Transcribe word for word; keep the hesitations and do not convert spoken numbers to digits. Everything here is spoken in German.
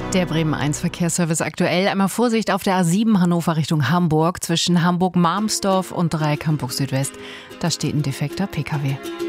Der Bremen eins Verkehrsservice aktuell. Einmal Vorsicht auf der A sieben Hannover Richtung Hamburg zwischen Hamburg-Marmsdorf und Dreieck Hamburg Südwest. Da steht ein defekter Pkw.